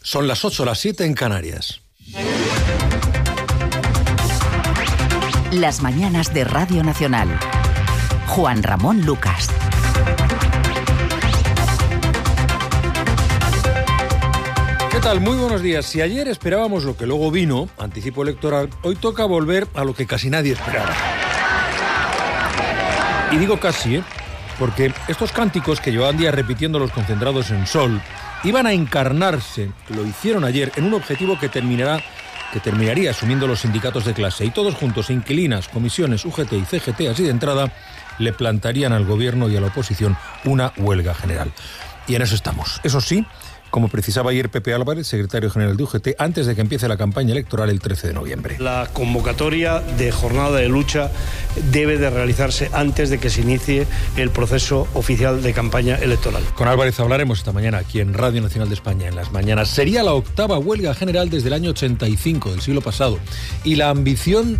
Son las 8, las 7 en Canarias. Las mañanas de Radio Nacional. Juan Ramón Lucas. ¿Qué tal? Muy buenos días. Si ayer esperábamos lo que luego vino, anticipo electoral, hoy toca volver a lo que casi nadie esperaba. Y digo casi, porque estos cánticos que llevaban días repitiendo los concentrados en Sol iban a encarnarse, lo hicieron ayer, en un objetivo que terminaría asumiendo los sindicatos de clase. Y todos juntos, inquilinas, comisiones, UGT y CGT, así de entrada, le plantarían al gobierno y a la oposición una huelga general. Y en eso estamos. Eso sí, como precisaba ayer Pepe Álvarez, secretario general de UGT, antes de que empiece la campaña electoral el 13 de noviembre. La convocatoria de jornada de lucha debe de realizarse antes de que se inicie el proceso oficial de campaña electoral. Con Álvarez hablaremos esta mañana aquí en Radio Nacional de España, en las mañanas. Sería la octava huelga general desde el año 85 del siglo pasado. Y la ambición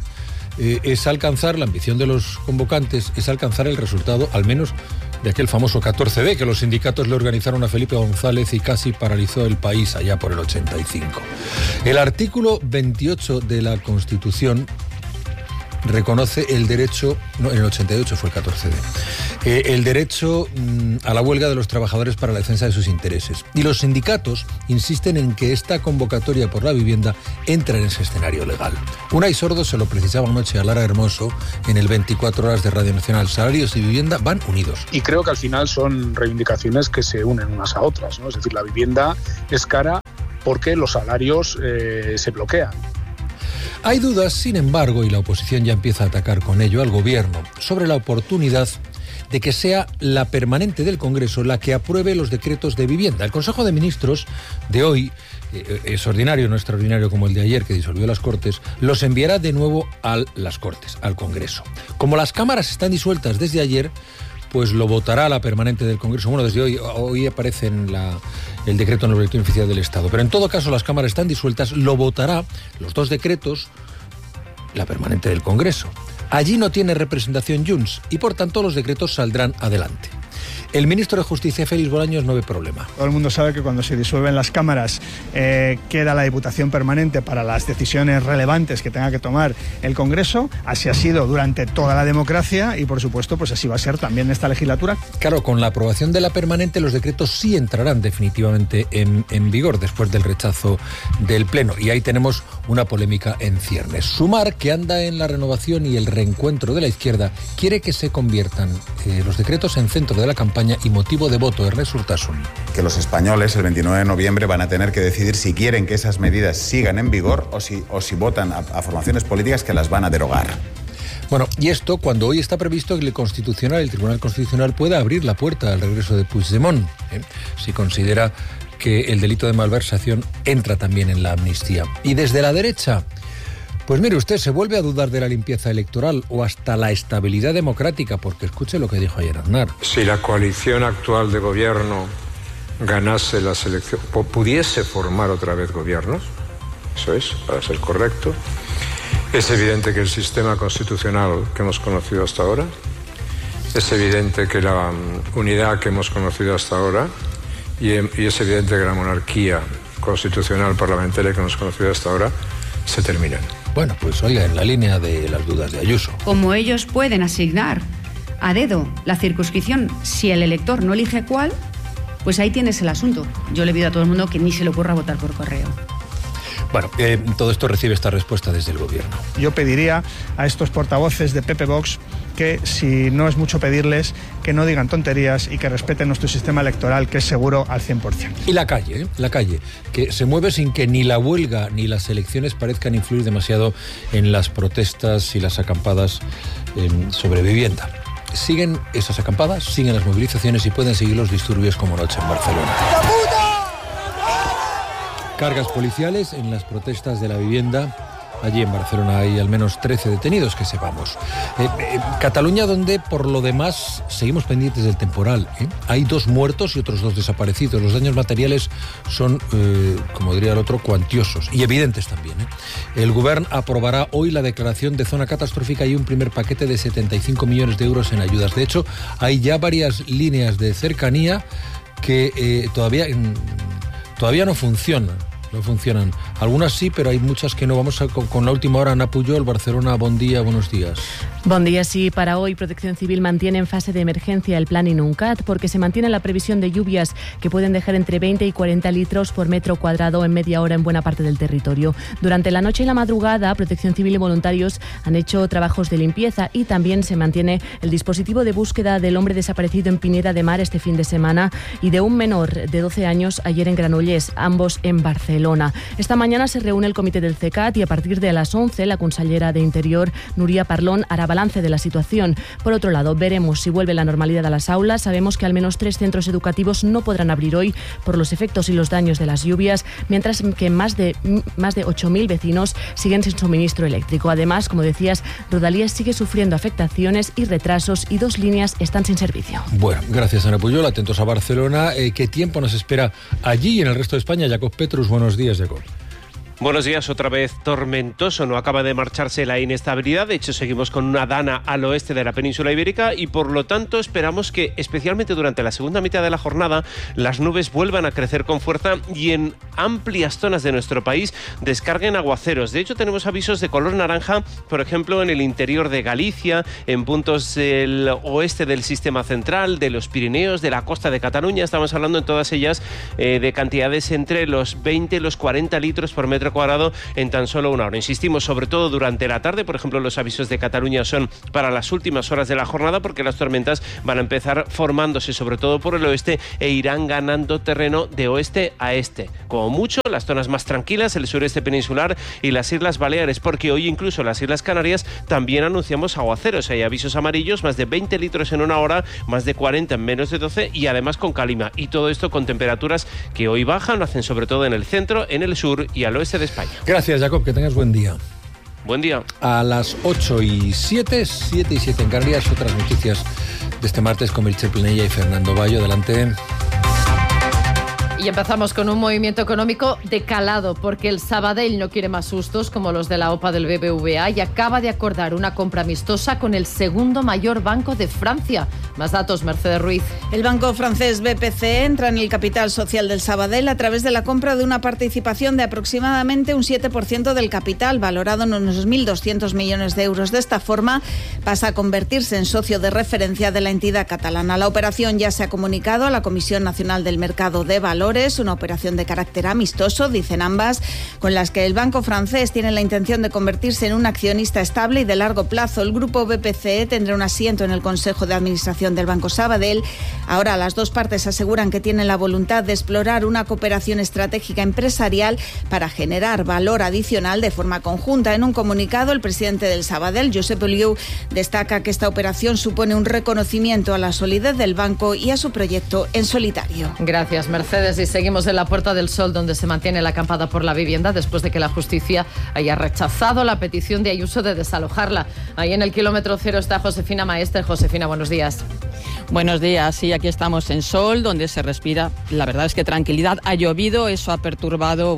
la ambición de los convocantes es alcanzar el resultado, al menos, de aquel famoso 14D que los sindicatos le organizaron a Felipe González y casi paralizó el país allá por el 85. El artículo 28 de la Constitución reconoce el derecho, no, en el 88 fue el 14D, el derecho a la huelga de los trabajadores para la defensa de sus intereses. Y los sindicatos insisten en que esta convocatoria por la vivienda entra en ese escenario legal. Unai Sordo se lo precisaba anoche a Lara Hermoso en el 24 horas de Radio Nacional. Salarios y vivienda van unidos. Y creo que al final son reivindicaciones que se unen unas a otras, ¿no? Es decir, la vivienda es cara porque los salarios se bloquean. Hay dudas, sin embargo, y la oposición ya empieza a atacar con ello al gobierno, sobre la oportunidad de que sea la permanente del Congreso la que apruebe los decretos de vivienda. El Consejo de Ministros de hoy, es ordinario, no extraordinario como el de ayer que disolvió las Cortes, los enviará de nuevo a las Cortes, al Congreso. Como las cámaras están disueltas desde ayer, pues lo votará la permanente del Congreso. Bueno, desde hoy aparece en el decreto en el Boletín Oficial del Estado. Pero en todo caso, las cámaras están disueltas, lo votará, los dos decretos, la permanente del Congreso. Allí no tiene representación Junts y, por tanto, los decretos saldrán adelante. El ministro de Justicia, Félix Bolaños, no ve problema. Todo el mundo sabe que cuando se disuelven las cámaras queda la Diputación Permanente para las decisiones relevantes que tenga que tomar el Congreso. Así ha sido durante toda la democracia y, por supuesto, pues así va a ser también esta legislatura. Claro, con la aprobación de la permanente, los decretos sí entrarán definitivamente en vigor después del rechazo del Pleno. Y ahí tenemos una polémica en ciernes. Sumar, que anda en la renovación y el reencuentro de la izquierda, quiere que se conviertan los decretos en centro de la campaña y motivo de voto. Ernest Urtasun. Que los españoles el 29 de noviembre van a tener que decidir si quieren que esas medidas sigan en vigor o si votan a formaciones políticas que las van a derogar. Bueno, y esto cuando hoy está previsto que el Tribunal Constitucional pueda abrir la puerta al regreso de Puigdemont, si considera que el delito de malversación entra también en la amnistía. Y desde la derecha, pues mire usted, se vuelve a dudar de la limpieza electoral o hasta la estabilidad democrática, porque escuche lo que dijo ayer Aznar. Si la coalición actual de gobierno ganase las elecciones, pudiese formar otra vez gobiernos, eso es, para ser correcto, es evidente que el sistema constitucional que hemos conocido hasta ahora, es evidente que la unidad que hemos conocido hasta ahora y es evidente que la monarquía constitucional parlamentaria que hemos conocido hasta ahora se terminan. Bueno, pues oiga, en la línea de las dudas de Ayuso. Como ellos pueden asignar a dedo la circunscripción, si el elector no elige cuál, pues ahí tienes el asunto. Yo le pido a todo el mundo que ni se le ocurra votar por correo. Bueno, todo esto recibe esta respuesta desde el gobierno. Yo pediría a estos portavoces de PP Vox que, si no es mucho pedirles, que no digan tonterías y que respeten nuestro sistema electoral, que es seguro al 100%. Y la calle, que se mueve sin que ni la huelga ni las elecciones parezcan influir demasiado en las protestas y las acampadas sobre vivienda. Siguen esas acampadas, siguen las movilizaciones y pueden seguir los disturbios como anoche en Barcelona. Cargas policiales en las protestas de la vivienda. Allí en Barcelona hay al menos 13 detenidos, que sepamos. Cataluña, donde por lo demás seguimos pendientes del temporal. Hay 2 muertos y otros 2 desaparecidos. Los daños materiales son, como diría el otro, cuantiosos y evidentes también. El Govern aprobará hoy la declaración de zona catastrófica y un primer paquete de 75 millones de euros en ayudas. De hecho, hay ya varias líneas de cercanía que todavía no funcionan. no funcionan. Algunas sí, pero hay muchas que no. Vamos con la última hora. Ana Pujol, Barcelona, buen día, buenos días. Buen día, sí. Para hoy, Protección Civil mantiene en fase de emergencia el plan Inuncat porque se mantiene la previsión de lluvias que pueden dejar entre 20 y 40 litros por metro cuadrado en media hora en buena parte del territorio. Durante la noche y la madrugada, Protección Civil y voluntarios han hecho trabajos de limpieza y también se mantiene el dispositivo de búsqueda del hombre desaparecido en Pineda de Mar este fin de semana y de un menor de 12 años ayer en Granollers, ambos en Barcelona. Esta mañana se reúne el comité del CECAT y a partir de las 11 la consellera de Interior, Núria Parlon, hará balance de la situación. Por otro lado, veremos si vuelve la normalidad a las aulas. Sabemos que al menos 3 centros educativos no podrán abrir hoy por los efectos y los daños de las lluvias, mientras que más de 8.000 vecinos siguen sin suministro eléctrico. Además, como decías, Rodalies sigue sufriendo afectaciones y retrasos y 2 líneas están sin servicio. Bueno, gracias Ana Pujol. Atentos a Barcelona. ¿Qué tiempo nos espera allí y en el resto de España? Jacob Petrus, buenos días, Jacob. Buenos días, otra vez tormentoso, no acaba de marcharse la inestabilidad, de hecho seguimos con una dana al oeste de la península ibérica y por lo tanto esperamos que especialmente durante la segunda mitad de la jornada las nubes vuelvan a crecer con fuerza y en amplias zonas de nuestro país descarguen aguaceros. De hecho tenemos avisos de color naranja, por ejemplo en el interior de Galicia, en puntos del oeste del sistema central, de los Pirineos, de la costa de Cataluña, estamos hablando en todas ellas de cantidades entre los 20 y los 40 litros por metro cuadrado en tan solo una hora. Insistimos, sobre todo durante la tarde, por ejemplo, los avisos de Cataluña son para las últimas horas de la jornada porque las tormentas van a empezar formándose sobre todo por el oeste e irán ganando terreno de oeste a este. Como mucho, las zonas más tranquilas, el sureste peninsular y las Islas Baleares, porque hoy incluso las Islas Canarias también anunciamos aguaceros. Hay avisos amarillos, más de 20 litros en una hora, más de 40 en menos de 12 y además con calima. Y todo esto con temperaturas que hoy bajan, lo hacen sobre todo en el centro, en el sur y al oeste de España. Gracias, Jacob, que tengas buen día. Buen día. A las 8:07, 7:07 en Canarias, otras noticias de este martes con Melchor Pinella y Fernando Bayo. Adelante. Y empezamos con un movimiento económico de calado, porque el Sabadell no quiere más sustos como los de la OPA del BBVA y acaba de acordar una compra amistosa con el segundo mayor banco de Francia. Más datos, Mercedes Ruiz. El banco francés BPCE entra en el capital social del Sabadell a través de la compra de una participación de aproximadamente un 7% del capital, valorado en unos 1.200 millones de euros. De esta forma, pasa a convertirse en socio de referencia de la entidad catalana. La operación ya se ha comunicado a la Comisión Nacional del Mercado de Valores, una operación de carácter amistoso, dicen ambas, con las que el banco francés tiene la intención de convertirse en un accionista estable y de largo plazo. El grupo BPCE tendrá un asiento en el Consejo de Administración del Banco Sabadell. Ahora las dos partes aseguran que tienen la voluntad de explorar una cooperación estratégica empresarial para generar valor adicional de forma conjunta. En un comunicado, el presidente del Sabadell, Josep Oliu, destaca que esta operación supone un reconocimiento a la solidez del banco y a su proyecto en solitario. Gracias, Mercedes. Y seguimos en la Puerta del Sol, donde se mantiene la acampada por la vivienda después de que la justicia haya rechazado la petición de Ayuso de desalojarla. Ahí en el kilómetro cero está Josefina Maestre. Josefina, buenos días. Buenos días, sí, aquí estamos en Sol, donde se respira, la verdad es que tranquilidad. Ha llovido, eso ha perturbado,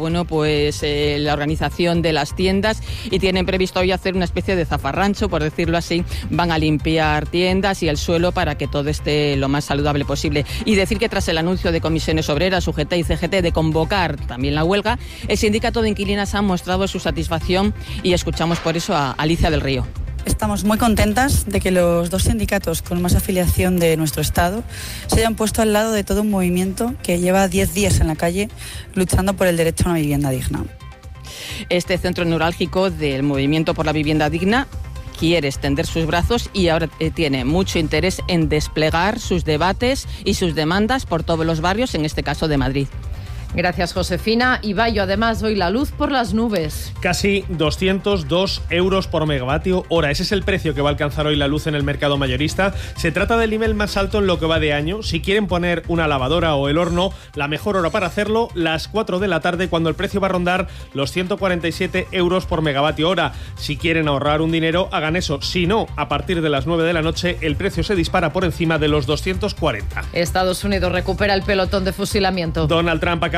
la organización de las tiendas y tienen previsto hoy hacer una especie de zafarrancho, por decirlo así. Van a limpiar tiendas y el suelo para que todo esté lo más saludable posible. Y decir que tras el anuncio de Comisiones Obreras, UGT y CGT de convocar también la huelga, el sindicato de inquilinas ha mostrado su satisfacción y escuchamos por eso a Alicia del Río. Estamos muy contentas de que los dos sindicatos con más afiliación de nuestro Estado se hayan puesto al lado de todo un movimiento que lleva 10 días en la calle luchando por el derecho a una vivienda digna. Este centro neurálgico del movimiento por la vivienda digna quiere extender sus brazos y ahora tiene mucho interés en desplegar sus debates y sus demandas por todos los barrios, en este caso de Madrid. Gracias, Josefina. Y Bayo, además, hoy la luz por las nubes. Casi 202 euros por megavatio hora. Ese es el precio que va a alcanzar hoy la luz en el mercado mayorista. Se trata del nivel más alto en lo que va de año. Si quieren poner una lavadora o el horno, la mejor hora para hacerlo, las 4 de la tarde, cuando el precio va a rondar los 147 euros por megavatio hora. Si quieren ahorrar un dinero, hagan eso. Si no, a partir de las 9 de la noche, el precio se dispara por encima de los 240. Estados Unidos recupera el pelotón de fusilamiento. Donald Trump acaba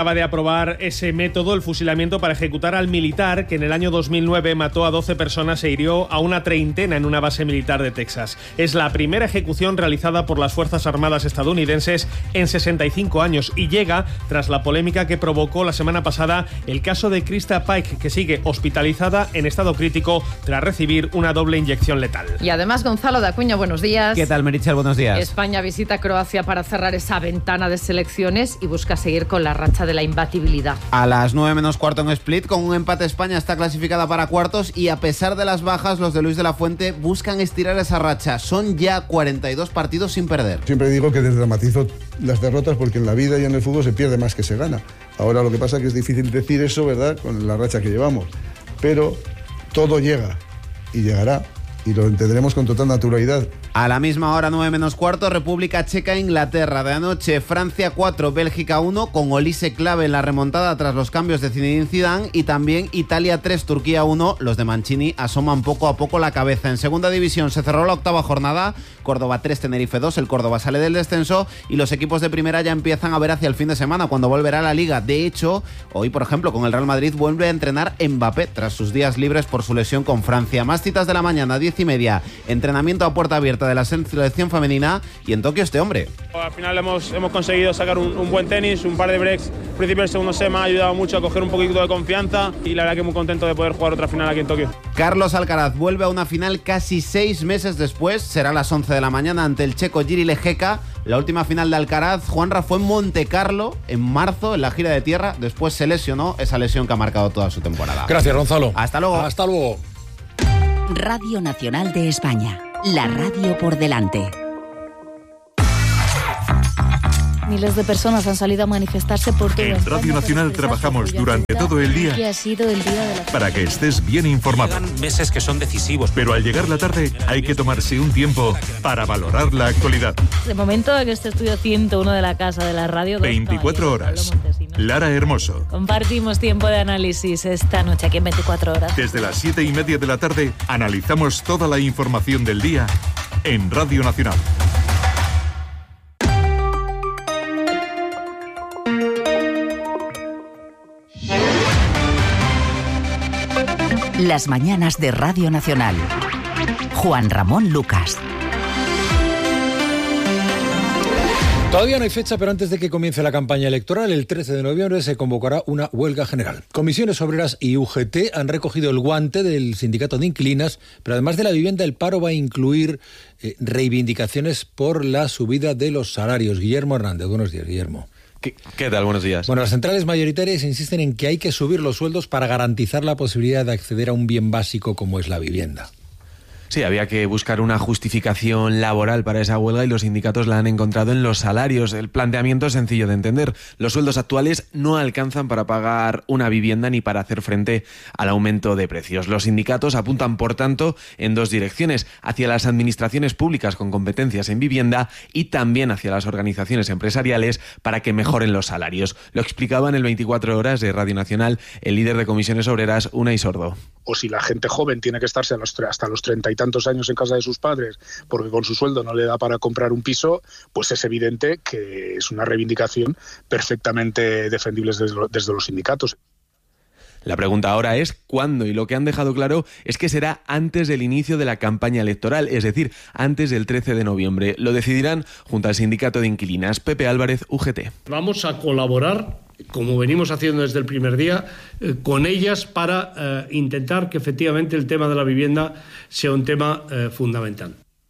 acaba de aprobar ese método, el fusilamiento, para ejecutar al militar que en el año 2009 mató a 12 personas e hirió a una treintena en una base militar de Texas. Es la primera ejecución realizada por las Fuerzas Armadas estadounidenses en 65 años y llega tras la polémica que provocó la semana pasada el caso de Krista Pike, que sigue hospitalizada en estado crítico tras recibir una doble inyección letal. Y además, Gonzalo de Acuña, buenos días. ¿Qué tal, Meritxell? Buenos días. España visita Croacia para cerrar esa ventana de selecciones y busca seguir con la racha de la imbatibilidad. A las 9 menos cuarto en Split, con un empate España está clasificada para cuartos y a pesar de las bajas, los de Luis de la Fuente buscan estirar esa racha. Son ya 42 partidos sin perder. Siempre digo que desdramatizo las derrotas porque en la vida y en el fútbol se pierde más que se gana. Ahora lo que pasa es que es difícil decir eso, ¿verdad?, con la racha que llevamos. Pero todo llega y llegará y lo entenderemos con total naturalidad. A la misma hora, 9 menos cuarto, República Checa, Inglaterra. De anoche, Francia 4, Bélgica 1, con Olise clave en la remontada tras los cambios de Zinedine Zidane, y también Italia 3, Turquía 1. Los de Mancini asoman poco a poco la cabeza. En segunda división se cerró la octava jornada, Córdoba 3, Tenerife 2, el Córdoba sale del descenso y los equipos de primera ya empiezan a ver hacia el fin de semana, cuando volverá la Liga. De hecho, hoy, por ejemplo, con el Real Madrid vuelve a entrenar Mbappé tras sus días libres por su lesión con Francia. Más citas de la mañana, 10:30, entrenamiento a puerta abierta de la selección femenina y en Tokio este hombre. Al final hemos conseguido sacar un buen tenis, un par de breaks. Al principio del segundo set me ha ayudado mucho a coger un poquito de confianza y la verdad que muy contento de poder jugar otra final aquí en Tokio. Carlos Alcaraz vuelve a una final casi 6 meses después. Será a las 11 de la mañana ante el checo Jiří Lehecka. La última final de Alcaraz, Juanra, fue en Monte Carlo en marzo, en la gira de tierra. Después se lesionó, esa lesión que ha marcado toda su temporada. Gracias, Gonzalo. Hasta luego. Hasta luego. Radio Nacional de España. La radio por delante. Miles de personas han salido a manifestarse por todo En Radio Nacional trabajamos durante todo el día que ha sido el día de la... para que estés bien informado. Llegan meses que son decisivos. Pero al llegar la tarde hay que tomarse un tiempo para valorar la actualidad. De momento, en este estudio 101 de la Casa de la Radio... 24 horas. Lara Hermoso. Compartimos tiempo de análisis esta noche aquí en 24 horas. Desde las 7:30 de la tarde analizamos toda la información del día en Radio Nacional. Las mañanas de Radio Nacional. Juan Ramón Lucas. Todavía no hay fecha, pero antes de que comience la campaña electoral, el 13 de noviembre se convocará una huelga general. Comisiones Obreras y UGT han recogido el guante del sindicato de inquilinas, pero además de la vivienda, el paro va a incluir reivindicaciones por la subida de los salarios. Guillermo Hernández, buenos días, Guillermo. ¿Qué tal? Buenos días. Bueno, las centrales mayoritarias insisten en que hay que subir los sueldos para garantizar la posibilidad de acceder a un bien básico como es la vivienda. Sí, había que buscar una justificación laboral para esa huelga y los sindicatos la han encontrado en los salarios. El planteamiento es sencillo de entender. Los sueldos actuales no alcanzan para pagar una vivienda ni para hacer frente al aumento de precios. Los sindicatos apuntan, por tanto, en dos direcciones: hacia las administraciones públicas con competencias en vivienda y también hacia las organizaciones empresariales para que mejoren los salarios. Lo explicaba en el 24 horas de Radio Nacional el líder de Comisiones Obreras, Unai Sordo. O si la gente joven tiene que estarse hasta los 30 y tantos años en casa de sus padres porque con su sueldo no le da para comprar un piso, pues es evidente que es una reivindicación perfectamente defendible desde los sindicatos. La pregunta ahora es ¿cuándo? Y lo que han dejado claro es que será antes del inicio de la campaña electoral, es decir, antes del 13 de noviembre. Lo decidirán junto al sindicato de inquilinas. Pepe Álvarez, UGT. Vamos a colaborar, como venimos haciendo desde el primer día, con ellas para intentar que efectivamente el tema de la vivienda sea un tema fundamental.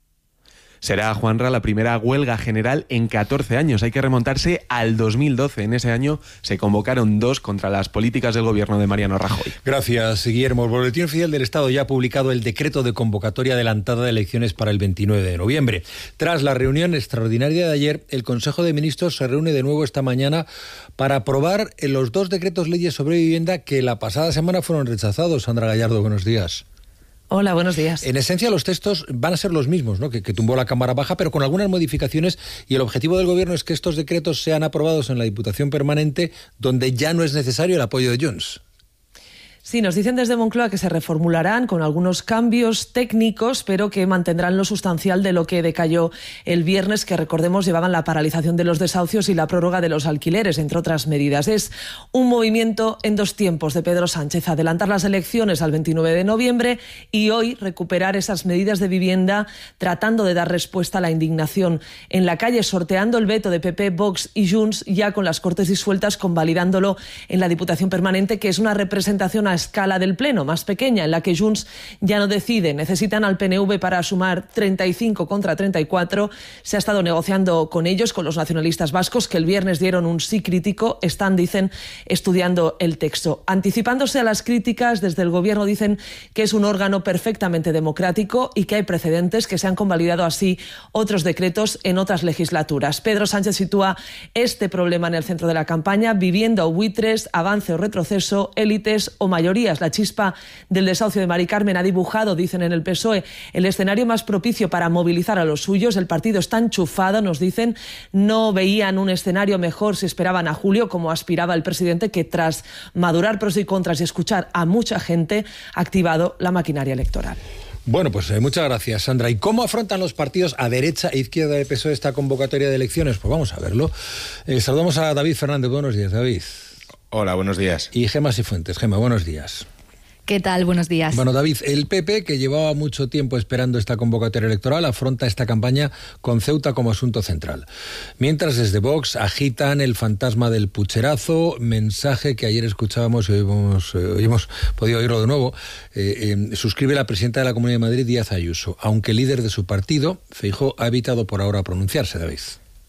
Será, Juanra, la primera huelga general en 14 años. Hay que remontarse al 2012. En ese año se convocaron 2 contra las políticas del gobierno de Mariano Rajoy. Gracias, Guillermo. El Boletín Oficial del Estado ya ha publicado el decreto de convocatoria adelantada de elecciones para el 29 de noviembre. Tras la reunión extraordinaria de ayer, el Consejo de Ministros se reúne de nuevo esta mañana para aprobar los 2 decretos leyes sobre vivienda que la pasada semana fueron rechazados. Sandra Gallardo, buenos días. Hola, buenos días. En esencia los textos van a ser los mismos, ¿no? que tumbó la Cámara Baja, pero con algunas modificaciones, y el objetivo del Gobierno es que estos decretos sean aprobados en la Diputación Permanente, donde ya no es necesario el apoyo de Junts. Sí, nos dicen desde Moncloa que se reformularán con algunos cambios técnicos, pero que mantendrán lo sustancial de lo que decayó el viernes, que recordemos llevaban la paralización de los desahucios y la prórroga de los alquileres, entre otras medidas. Es un movimiento en dos tiempos de Pedro Sánchez: adelantar las elecciones al 29 de noviembre y hoy recuperar esas medidas de vivienda, tratando de dar respuesta a la indignación en la calle, sorteando el veto de PP, Vox y Junts, ya con las Cortes disueltas, convalidándolo en la Diputación Permanente, que es una representación a escala del Pleno, más pequeña, en la que Junts ya no decide. Necesitan al PNV para sumar 35 contra 34. Se ha estado negociando con ellos, con los nacionalistas vascos, que el viernes dieron un sí crítico. Están, dicen, estudiando el texto. Anticipándose a las críticas, desde el Gobierno dicen que es un órgano perfectamente democrático y que hay precedentes, que se han convalidado así otros decretos en otras legislaturas. Pedro Sánchez sitúa este problema en el centro de la campaña: vivienda o buitres, avance o retroceso, élites o mayorías. La chispa del desahucio de Mari Carmen ha dibujado, dicen en el PSOE, el escenario más propicio para movilizar a los suyos. El partido está enchufado, nos dicen. No veían un escenario mejor si esperaban a julio, como aspiraba el presidente, que tras madurar pros y contras y escuchar a mucha gente, ha activado la maquinaria electoral. Bueno, pues muchas gracias, Sandra. ¿Y cómo afrontan los partidos a derecha e izquierda del PSOE esta convocatoria de elecciones? Pues vamos a verlo. Saludamos a David Fernández. Buenos días, David. Hola, buenos días. Y Gemma Sifuentes. Gemma, buenos días. ¿Qué tal? Buenos días. Bueno, David, el PP, que llevaba mucho tiempo esperando esta convocatoria electoral, afronta esta campaña con Ceuta como asunto central. Mientras desde Vox agitan el fantasma del pucherazo, mensaje que ayer escuchábamos y hoy hemos podido oírlo de nuevo. Suscribe la presidenta de la Comunidad de Madrid, Díaz Ayuso, aunque el líder de su partido, Feijóo, ha evitado por ahora pronunciarse, David.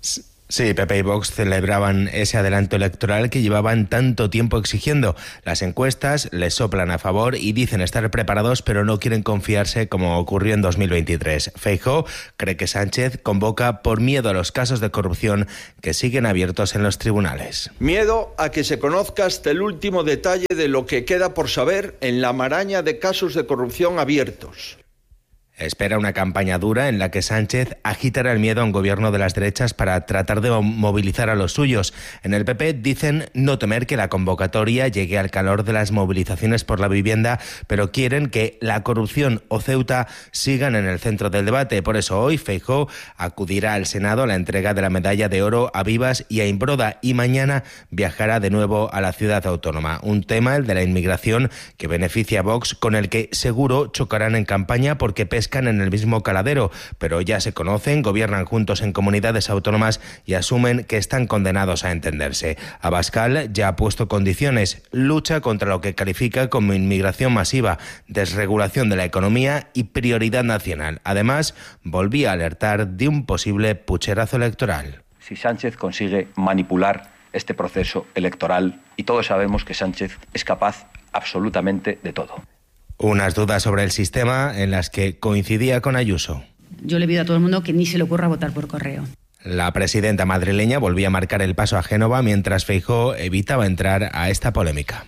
Sí, PP y Vox celebraban ese adelanto electoral que llevaban tanto tiempo exigiendo. Las encuestas les soplan a favor y dicen estar preparados, pero no quieren confiarse como ocurrió en 2023. Feijóo cree que Sánchez convoca por miedo a los casos de corrupción que siguen abiertos en los tribunales. Miedo a que se conozca hasta el último detalle de lo que queda por saber en la maraña de casos de corrupción abiertos. Espera una campaña dura en la que Sánchez agitará el miedo a un gobierno de las derechas para tratar de movilizar a los suyos. En el PP dicen no temer que la convocatoria llegue al calor de las movilizaciones por la vivienda, pero quieren que la corrupción o Ceuta sigan en el centro del debate. Por eso hoy Feijóo acudirá al Senado a la entrega de la medalla de oro a Vivas y a Imbroda, y mañana viajará de nuevo a la ciudad autónoma. Un tema, el de la inmigración, que beneficia a Vox, con el que seguro chocarán en campaña porque pescan en el mismo caladero, pero ya se conocen, gobiernan juntos en comunidades autónomas y asumen que están condenados a entenderse. Abascal ya ha puesto condiciones: lucha contra lo que califica como inmigración masiva, desregulación de la economía y prioridad nacional. Además, volvía a alertar de un posible pucherazo electoral. Si Sánchez consigue manipular este proceso electoral, y todos sabemos que Sánchez es capaz absolutamente de todo. Unas dudas sobre el sistema en las que coincidía con Ayuso. Yo le pido a todo el mundo que ni se le ocurra votar por correo. La presidenta madrileña volvía a marcar el paso a Génova, mientras Feijóo evitaba entrar a esta polémica.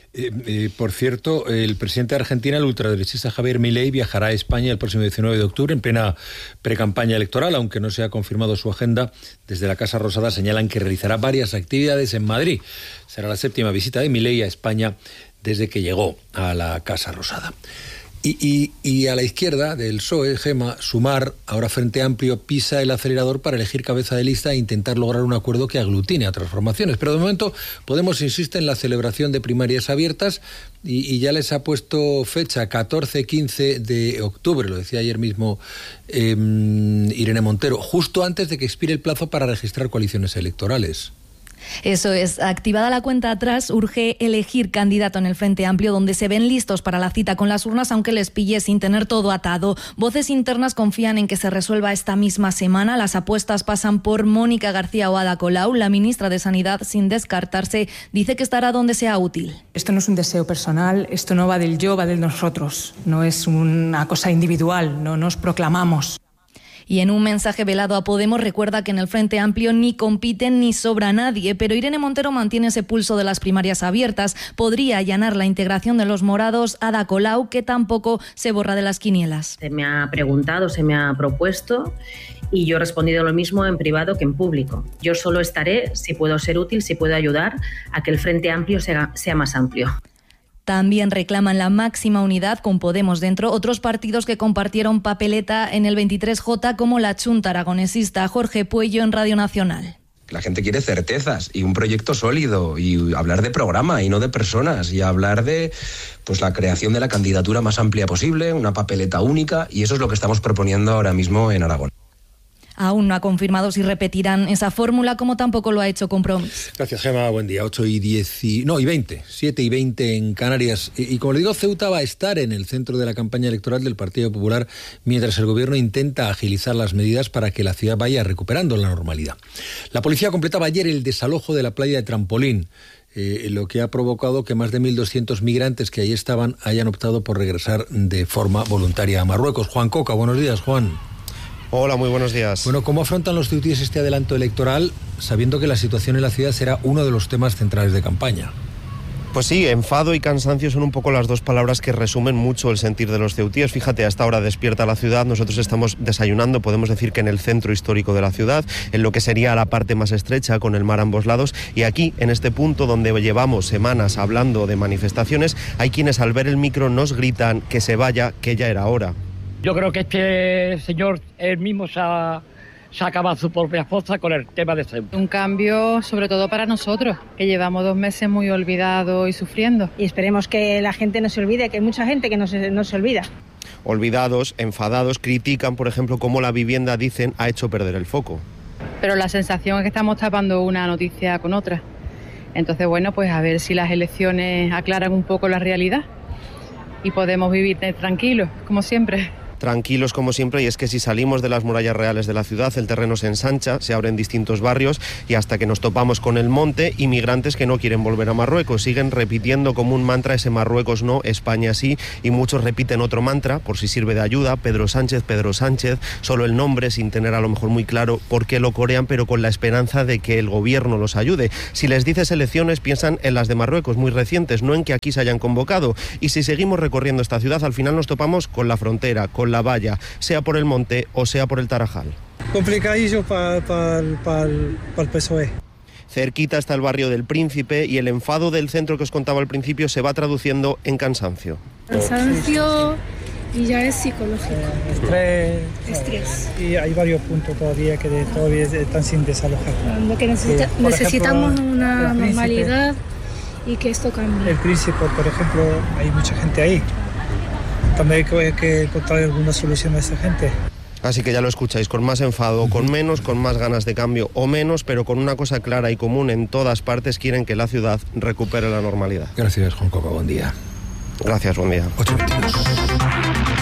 Por cierto, el presidente de Argentina, el ultraderechista Javier Milei, viajará a España el próximo 19 de octubre en plena precampaña electoral, aunque no se ha confirmado su agenda. Desde la Casa Rosada señalan que realizará varias actividades en Madrid. Será la 7ª visita de Milei a España desde que llegó a la Casa Rosada. Y a la izquierda del PSOE, Gemma, Sumar, ahora Frente Amplio, pisa el acelerador para elegir cabeza de lista e intentar lograr un acuerdo que aglutine a transformaciones. Pero de momento Podemos insiste en la celebración de primarias abiertas y ya les ha puesto fecha, 14-15 de octubre, lo decía ayer mismo Irene Montero, justo antes de que expire el plazo para registrar coaliciones electorales. Eso es, activada la cuenta atrás, urge elegir candidato en el Frente Amplio, donde se ven listos para la cita con las urnas, aunque les pille sin tener todo atado. Voces internas confían en que se resuelva esta misma semana. Las apuestas pasan por Mónica García o Ada Colau. La ministra de Sanidad, sin descartarse, dice que estará donde sea útil. Esto no es un deseo personal, esto no va del yo, va del nosotros. No es una cosa individual, no nos proclamamos. Y en un mensaje velado a Podemos recuerda que en el Frente Amplio ni compiten ni sobra nadie, pero Irene Montero mantiene ese pulso de las primarias abiertas. Podría allanar la integración de los morados Ada Colau, que tampoco se borra de las quinielas. Se me ha preguntado, se me ha propuesto y yo he respondido lo mismo en privado que en público. Yo solo estaré si puedo ser útil, si puedo ayudar a que el Frente Amplio sea más amplio. También reclaman la máxima unidad con Podemos dentro otros partidos que compartieron papeleta en el 23J, como la Chunta aragonesista. Jorge Puello en Radio Nacional. La gente quiere certezas y un proyecto sólido, y hablar de programa y no de personas, y hablar de la creación de la candidatura más amplia posible, una papeleta única, y eso es lo que estamos proponiendo ahora mismo en Aragón. Aún no ha confirmado si repetirán esa fórmula, como tampoco lo ha hecho Compromís. Gracias, Gema. Buen día. 7:20 en Canarias. Y como le digo, Ceuta va a estar en el centro de la campaña electoral del Partido Popular mientras el gobierno intenta agilizar las medidas para que la ciudad vaya recuperando la normalidad. La policía completaba ayer el desalojo de la playa de Trampolín, lo que ha provocado que más de 1.200 migrantes que allí estaban hayan optado por regresar de forma voluntaria a Marruecos. Juan Coca, buenos días, Juan. Hola, muy buenos días. Bueno, ¿cómo afrontan los ceutíes este adelanto electoral, sabiendo que la situación en la ciudad será uno de los temas centrales de campaña? Pues sí, enfado y cansancio son un poco las dos palabras que resumen mucho el sentir de los ceutíes. Fíjate, a esta hora despierta la ciudad, nosotros estamos desayunando, podemos decir que en el centro histórico de la ciudad, en lo que sería la parte más estrecha, con el mar a ambos lados, y aquí, en este punto donde llevamos semanas hablando de manifestaciones, hay quienes al ver el micro nos gritan que se vaya, que ya era hora. Yo creo que este señor, él mismo se ha acabado su propia fosa con el tema de Ceuta. Un cambio sobre todo para nosotros, que llevamos 2 meses muy olvidados y sufriendo. Y esperemos que la gente no se olvide, que hay mucha gente que no se olvida. Olvidados, enfadados, critican, por ejemplo, cómo la vivienda, dicen, ha hecho perder el foco. Pero la sensación es que estamos tapando una noticia con otra. Entonces, bueno, pues a ver si las elecciones aclaran un poco la realidad y podemos vivir tranquilos, como siempre. Tranquilos como siempre, y es que si salimos de las murallas reales de la ciudad, el terreno se ensancha, se abren distintos barrios, y hasta que nos topamos con el monte, inmigrantes que no quieren volver a Marruecos, siguen repitiendo como un mantra ese Marruecos no, España sí, y muchos repiten otro mantra, por si sirve de ayuda, Pedro Sánchez, solo el nombre, sin tener a lo mejor muy claro por qué lo corean, pero con la esperanza de que el gobierno los ayude. Si les dices elecciones, piensan en las de Marruecos, muy recientes, no en que aquí se hayan convocado, y si seguimos recorriendo esta ciudad, al final nos topamos con la frontera, con la valla, sea por el monte o sea por el Tarajal. Complicadillo para el PSOE. Cerquita está el barrio del Príncipe, y el enfado del centro que os contaba al principio se va traduciendo en cansancio. Cansancio y ya es psicológico. Estrés. Y hay varios puntos todavía que todavía están sin desalojar. Lo que necesitamos una normalidad y que esto cambie. El Príncipe, por ejemplo, hay mucha gente ahí. También hay que encontrar alguna solución a esa gente. Así que ya lo escucháis, con más enfado, con menos, con más ganas de cambio o menos, pero con una cosa clara y común en todas partes: quieren que la ciudad recupere la normalidad. Gracias, Juan Coca, buen día. Gracias, buen día. 8:22.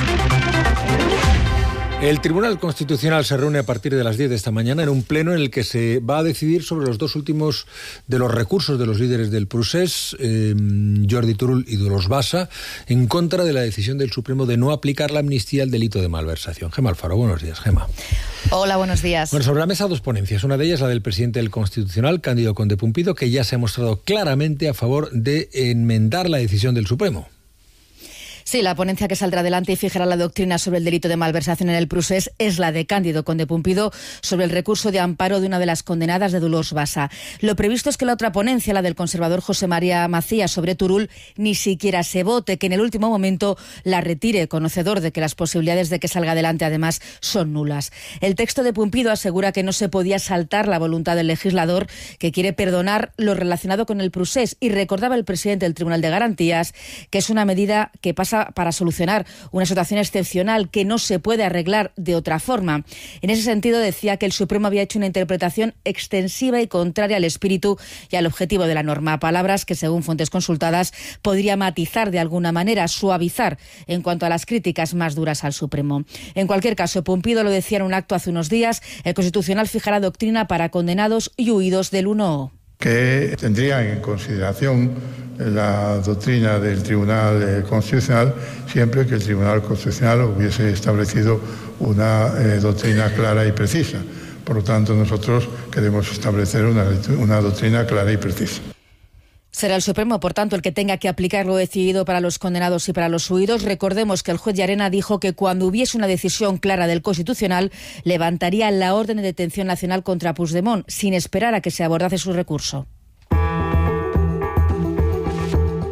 El Tribunal Constitucional se reúne a partir de las 10 de esta mañana en un pleno en el que se va a decidir sobre los dos últimos de los recursos de los líderes del Procés, Jordi Turull y Dolors Bassa, en contra de la decisión del Supremo de no aplicar la amnistía al delito de malversación. Gema Alfaro, buenos días, Gema. Hola, buenos días. Bueno, sobre la mesa dos ponencias. Una de ellas, la del presidente del Constitucional, Cándido Conde Pumpido, que ya se ha mostrado claramente a favor de enmendar la decisión del Supremo. Sí, la ponencia que saldrá adelante y fijará la doctrina sobre el delito de malversación en el Procés es la de Cándido Conde Pumpido sobre el recurso de amparo de una de las condenadas, de Dolors Bassa. Lo previsto es que la otra ponencia, la del conservador José María Macías sobre Turull, ni siquiera se vote, que en el último momento la retire, conocedor de que las posibilidades de que salga adelante además son nulas. El texto de Pumpido asegura que no se podía saltar la voluntad del legislador, que quiere perdonar lo relacionado con el Procés, y recordaba el presidente del Tribunal de Garantías que es una medida que pasa para solucionar una situación excepcional que no se puede arreglar de otra forma. En ese sentido, decía que el Supremo había hecho una interpretación extensiva y contraria al espíritu y al objetivo de la norma. Palabras que, según fuentes consultadas, podría matizar de alguna manera, suavizar en cuanto a las críticas más duras al Supremo. En cualquier caso, Pumpido lo decía en un acto hace unos días, el Constitucional fijará doctrina para condenados y huidos del 1O. Que tendrían en consideración la doctrina del Tribunal Constitucional siempre que el Tribunal Constitucional hubiese establecido una doctrina clara y precisa. Por lo tanto, nosotros queremos establecer una doctrina clara y precisa. Será el Supremo, por tanto, el que tenga que aplicar lo decidido para los condenados y para los huidos. Recordemos que el juez Llarena dijo que cuando hubiese una decisión clara del Constitucional, levantaría la orden de detención nacional contra Puigdemont, sin esperar a que se abordase su recurso.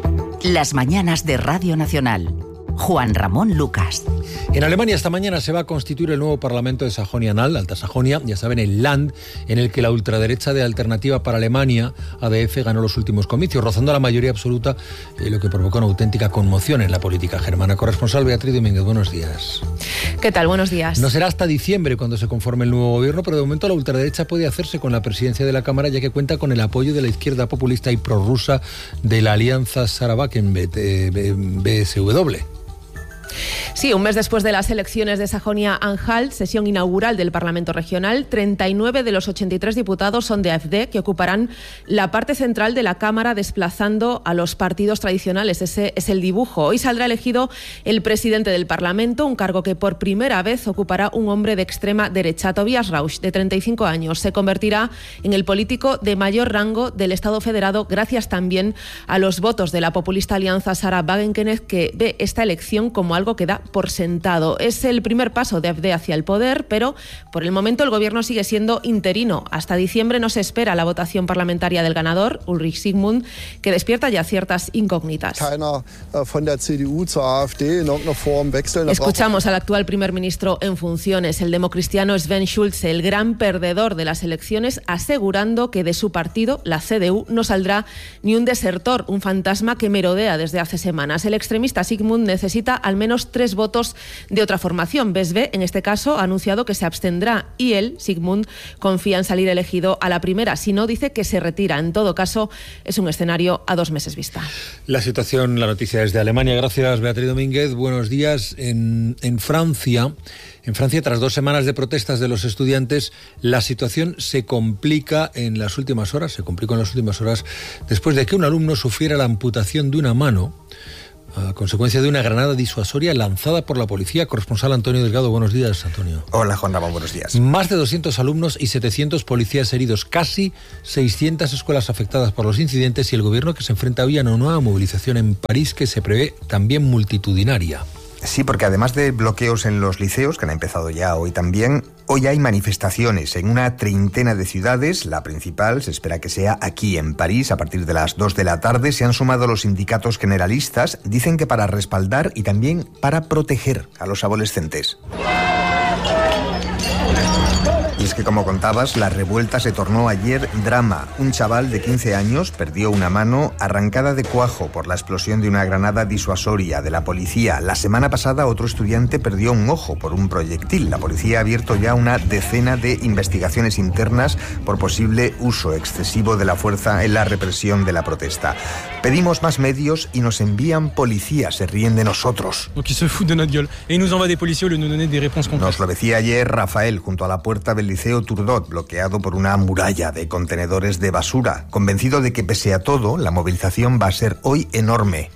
Las mañanas de Radio Nacional. Juan Ramón Lucas. En Alemania esta mañana se va a constituir el nuevo Parlamento de Sajonia-Anhalt, Alta Sajonia, ya saben, el Land, en el que la ultraderecha de Alternativa para Alemania, ADF, ganó los últimos comicios, rozando la mayoría absoluta, lo que provocó una auténtica conmoción en la política germana. Corresponsal Beatriz Domínguez, buenos días. ¿Qué tal? Buenos días. No será hasta diciembre cuando se conforme el nuevo gobierno, pero de momento la ultraderecha puede hacerse con la presidencia de la Cámara, ya que cuenta con el apoyo de la izquierda populista y prorrusa de la alianza Sarah-Wagenknecht-BSW. Sí, un mes después de las elecciones de Sajonia-Anhalt, sesión inaugural del Parlamento Regional, 39 de los 83 diputados son de AfD, que ocuparán la parte central de la Cámara, desplazando a los partidos tradicionales. Ese es el dibujo. Hoy saldrá elegido el presidente del Parlamento, un cargo que por primera vez ocupará un hombre de extrema derecha. Tobias Rauch, de 35 años, se convertirá en el político de mayor rango del Estado federado, gracias también a los votos de la populista alianza Sarah-Wagenknecht, que ve esta elección como algo que da por sentado. Es el primer paso de AfD hacia el poder, pero por el momento el gobierno sigue siendo interino. Hasta diciembre no se espera la votación parlamentaria del ganador, Ulrich Sigmund, que despierta ya ciertas incógnitas. Escuchamos al actual primer ministro en funciones, el democristiano Sven Schulze, el gran perdedor de las elecciones, asegurando que de su partido, la CDU, no saldrá ni un desertor, un fantasma que merodea desde hace semanas. El extremista Sigmund necesita al menos 3 votos de otra formación. BSW, en este caso, ha anunciado que se abstendrá y él, Sigmund, confía en salir elegido a la primera. Si no, dice que se retira. En todo caso, es un escenario a 2 meses vista. La situación, la noticia es de Alemania. Gracias, Beatriz Domínguez. Buenos días. En Francia, tras 2 semanas de protestas de los estudiantes, la situación se complicó en las últimas horas, después de que un alumno sufriera la amputación de una mano a consecuencia de una granada disuasoria lanzada por la policía. Corresponsal Antonio Delgado, buenos días, Antonio. Hola, Juan Ramón, buenos días. Más de 200 alumnos y 700 policías heridos, casi 600 escuelas afectadas por los incidentes y el gobierno que se enfrenta hoy a una nueva movilización en París que se prevé también multitudinaria. Sí, porque además de bloqueos en los liceos, que han empezado ya hoy también, hoy hay manifestaciones en una treintena de ciudades. La principal se espera que sea aquí en París a partir de las 2 de la tarde. Se han sumado los sindicatos generalistas, dicen que para respaldar y también para proteger a los adolescentes. Y es que, como contabas, la revuelta se tornó ayer drama. Un chaval de 15 años perdió una mano arrancada de cuajo por la explosión de una granada disuasoria de la policía. La semana pasada otro estudiante perdió un ojo por un proyectil. La policía ha abierto ya una decena de investigaciones internas por posible uso excesivo de la fuerza en la represión de la protesta. Pedimos más medios y nos envían policías, se ríen de nosotros. Nos lo decía ayer Rafael junto a la puerta del Liceo Turdot, bloqueado por una muralla de contenedores de basura, convencido de que pese a todo, la movilización va a ser hoy enorme.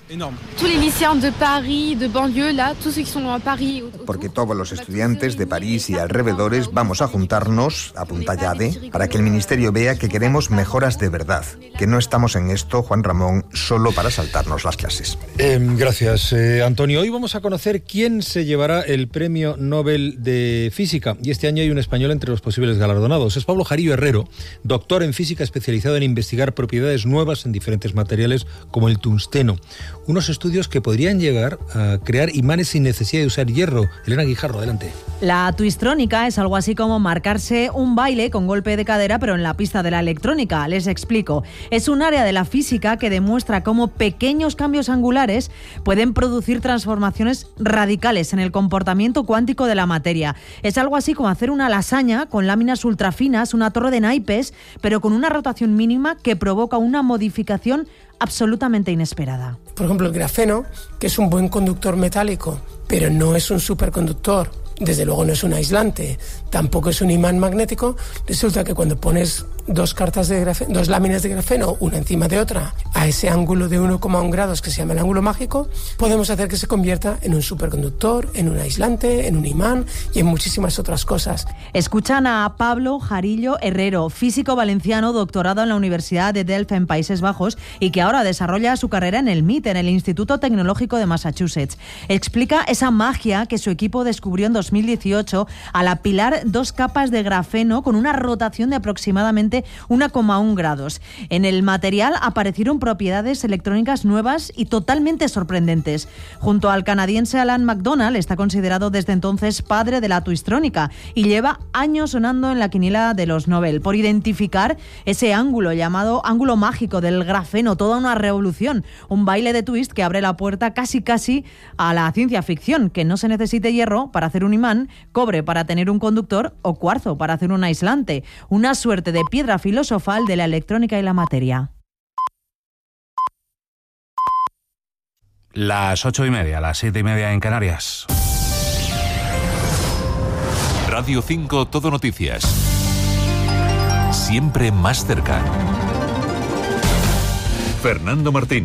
Porque todos los estudiantes de París y alrededores vamos a juntarnos, apunta Yade, para que el ministerio vea que queremos mejoras de verdad, que no estamos en esto, Juan Ramón, solo para saltarnos las clases. Gracias, Antonio. Hoy vamos a conocer quién se llevará el Premio Nobel de Física, y este año hay un español entre los posibles galardonados. Es Pablo Jarillo Herrero, doctor en física especializado en investigar propiedades nuevas en diferentes materiales como el tungsteno. Unos estudios que podrían llegar a crear imanes sin necesidad de usar hierro. Elena Guijarro, adelante. La twistrónica es algo así como marcarse un baile con golpe de cadera, pero en la pista de la electrónica. Les explico. Es un área de la física que demuestra cómo pequeños cambios angulares pueden producir transformaciones radicales en el comportamiento cuántico de la materia. Es algo así como hacer una lasaña con láminas ultrafinas, una torre de naipes, pero con una rotación mínima que provoca una modificación absolutamente inesperada. Por ejemplo, el grafeno, que es un buen conductor metálico, pero no es un superconductor, desde luego no es un aislante, tampoco es un imán magnético, resulta que cuando pones dos láminas de grafeno, una encima de otra, a ese ángulo de 1,1 grados que se llama el ángulo mágico, podemos hacer que se convierta en un superconductor, en un aislante, en un imán y en muchísimas otras cosas. Escuchan a Pablo Jarillo Herrero, físico valenciano, doctorado en la Universidad de Delft en Países Bajos y que ahora desarrolla su carrera en el MIT, en el Instituto Tecnológico de Massachusetts. Explica esa magia que su equipo descubrió en 2018 al apilar 2 capas de grafeno con una rotación de aproximadamente aproximadamente 1,1 grados. En el material aparecieron propiedades electrónicas nuevas y totalmente sorprendentes. Junto al canadiense Alan McDonald, está considerado desde entonces padre de la twistrónica y lleva años sonando en la quiniela de los Nobel por identificar ese ángulo llamado ángulo mágico del grafeno, toda una revolución, un baile de twist que abre la puerta casi a la ciencia ficción, que no se necesite hierro para hacer un imán, cobre para tener un conductor o cuarzo para hacer un aislante, una suerte de piedra filosofal de la electrónica y la materia. Las 8:30, las 7:30 en Canarias. Radio 5 Todo Noticias. Siempre más cerca. Fernando Martín.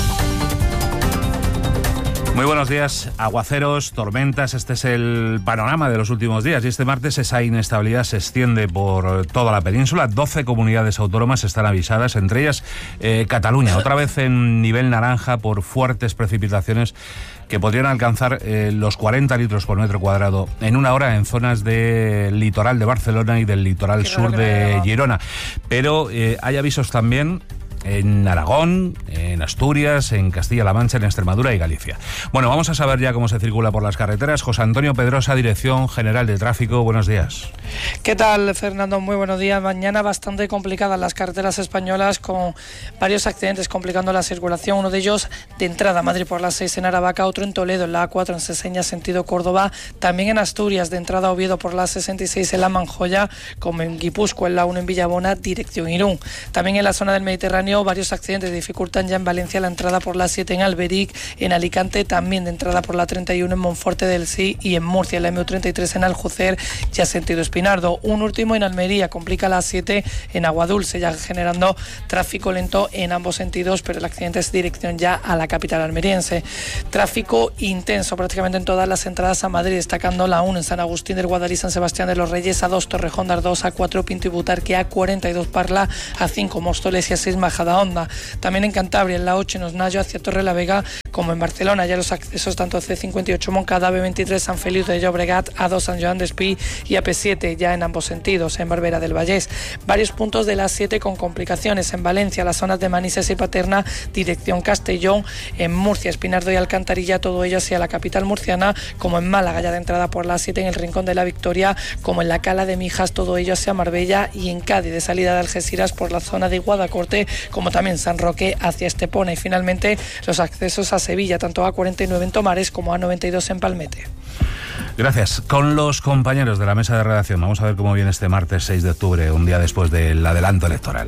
Muy buenos días. Aguaceros, tormentas, este es el panorama de los últimos días y este martes esa inestabilidad se extiende por toda la península. 12 comunidades autónomas están avisadas, entre ellas Cataluña, otra vez en nivel naranja por fuertes precipitaciones que podrían alcanzar los 40 litros por metro cuadrado en una hora en zonas del litoral de Barcelona y del litoral sur de Girona. Pero hay avisos también en Aragón, en Asturias, en Castilla-La Mancha, en Extremadura y Galicia. Bueno, vamos a saber ya cómo se circula por las carreteras. José Antonio Pedrosa, Dirección General de Tráfico, buenos días. ¿Qué tal, Fernando? Muy buenos días. Mañana bastante complicadas las carreteras españolas con varios accidentes complicando la circulación. Uno de ellos de entrada a Madrid por la 6 en Aravaca, otro en Toledo, en la A4 en Seseña, sentido Córdoba. También en Asturias, de entrada a Oviedo por la 66 en La Manjoya, como en Guipúzcoa, en la 1 en Villabona, dirección Irún. También en la zona del Mediterráneo, varios accidentes dificultan ya en Valencia la entrada por la 7 en Alberic, en Alicante también de entrada por la 31 en Monforte del Sí y en Murcia, en la MU33 en Aljucer, ya sentido Espinardo. Un último en Almería, complica la 7 en Aguadulce, ya generando tráfico lento en ambos sentidos, pero el accidente es dirección ya a la capital almeriense. Tráfico intenso prácticamente en todas las entradas a Madrid, destacando la 1 en San Agustín del Guadalí, San Sebastián de los Reyes, A2 Torrejón de Ardoz, A4 Pinto y Butarque, A42 Parla, A5 Móstoles y A6 Majadahonda. También en Cantabria, en la 8 en Osnayo hacia Torrelavega, como en Barcelona, ya los accesos tanto a C58 Moncada, B23 San Feliu de Llobregat, A2 San Joan d'Espí y AP7 ya en ambos sentidos, en Barbera del Vallés. Varios puntos de la 7 con complicaciones en Valencia, las zonas de Manises y Paterna, dirección Castellón, en Murcia, Espinardo y Alcantarilla, todo ello hacia la capital murciana, como en Málaga, ya de entrada por la 7 en el Rincón de la Victoria, como en la Cala de Mijas, todo ello hacia Marbella, y en Cádiz, de salida de Algeciras por la zona de Guadacorte, como también San Roque hacia Estepona. Y finalmente los accesos a Sevilla, tanto A49 en Tomares como A92 en Palmete. Gracias. Con los compañeros de la mesa de redacción vamos a ver cómo viene este martes 6 de octubre, un día después del adelanto electoral.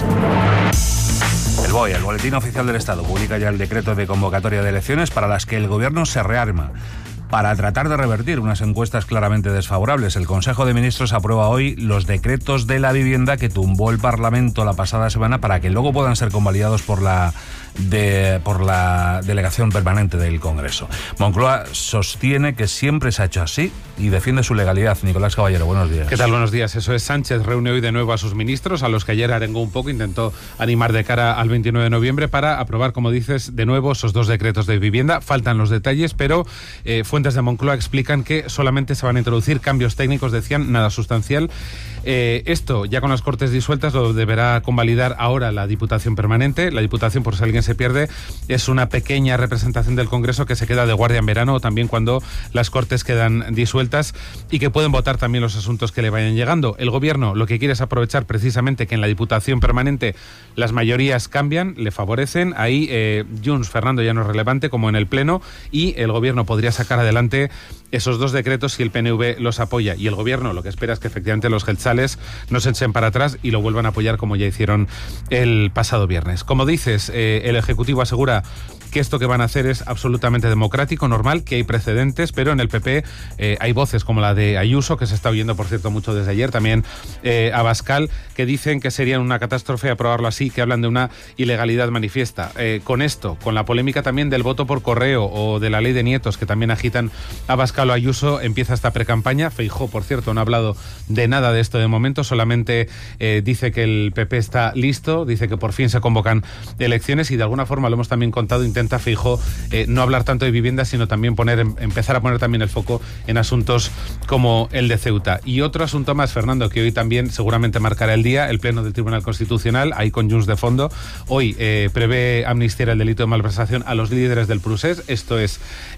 El BOE, el Boletín Oficial del Estado, publica ya el decreto de convocatoria de elecciones para las que el Gobierno se rearma para tratar de revertir unas encuestas claramente desfavorables. El Consejo de Ministros aprueba hoy los decretos de la vivienda que tumbó el Parlamento la pasada semana para que luego puedan ser convalidados por la delegación permanente del Congreso. Moncloa sostiene que siempre se ha hecho así y defiende su legalidad. Nicolás Caballero, buenos días. ¿Qué tal? Buenos días. Eso es, Sánchez reúne hoy de nuevo a sus ministros, a los que ayer arengó un poco, intentó animar de cara al 29 de noviembre para aprobar, como dices, de nuevo esos dos decretos de vivienda. Faltan los detalles, pero fuentes de Moncloa explican que solamente se van a introducir cambios técnicos, decían, nada sustancial. Esto, ya con las Cortes disueltas, lo deberá convalidar ahora la Diputación Permanente. La Diputación, por si alguien se pierde, es una pequeña representación del Congreso que se queda de guardia en verano o también cuando las Cortes quedan disueltas y que pueden votar también los asuntos que le vayan llegando. El Gobierno lo que quiere es aprovechar precisamente que en la Diputación Permanente las mayorías cambian, le favorecen. Ahí Junts, Fernando, ya no es relevante como en el Pleno, y el Gobierno podría sacar adelante esos dos decretos si el PNV los apoya. Y el Gobierno lo que espera es que efectivamente los jeltzales no se echen para atrás y lo vuelvan a apoyar como ya hicieron el pasado viernes. Como dices, el Ejecutivo asegura que esto que van a hacer es absolutamente democrático, normal, que hay precedentes, pero en el PP hay voces como la de Ayuso, que se está oyendo, por cierto, mucho desde ayer, también Abascal, que dicen que sería una catástrofe aprobarlo así, que hablan de una ilegalidad manifiesta. Con esto, con la polémica también del voto por correo o de la ley de nietos, que también agitan Abascal o Ayuso, empieza esta precampaña. Feijóo, por cierto, no ha hablado de nada de esto de momento, solamente dice que el PP está listo, dice que por fin se convocan elecciones y de alguna forma, lo hemos también contado, intenta Feijóo no hablar tanto de vivienda, sino también empezar a poner también el foco en asuntos como el de Ceuta. Y otro asunto más, Fernando, que hoy también seguramente marcará el día, el Pleno del Tribunal Constitucional, ahí con Junts de fondo, hoy prevé amnistiar el delito de malversación a los líderes del procés. Esto es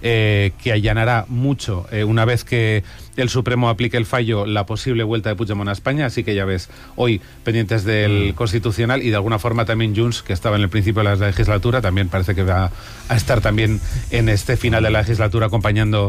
que allanará mucho una vez que el Supremo aplique el fallo, la posible vuelta de Puigdemont a España, así que ya ves, hoy pendientes del Constitucional y de alguna forma también Junts, que estaba en el principio de la legislatura, también parece que va a estar también en este final de la legislatura acompañando